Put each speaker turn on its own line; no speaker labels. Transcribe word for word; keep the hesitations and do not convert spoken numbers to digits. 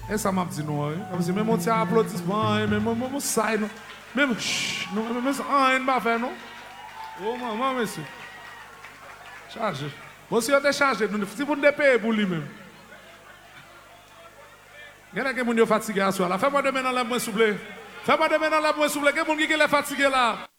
Et ça m'a dit non, comme si même mon petit applaudissement, même mon saille, même chut, non, même ça, rien ne va faire, non? Oh maman, monsieur. Chargé. Monsieur, t'es chargé, si vous ne payez pour lui-même. Il y a des gens qui sont fatigués à soi. Fais-moi demain dans la main souple. Fais-moi demain dans la main souple. Quelqu'un qui est fatigué là.